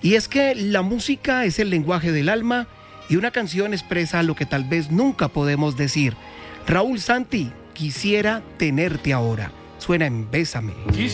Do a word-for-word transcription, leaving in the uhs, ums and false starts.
Y es que la música es el lenguaje del alma y una canción expresa lo que tal vez nunca podemos decir. Raúl Santi, quisiera tenerte ahora. Suena en Bésame.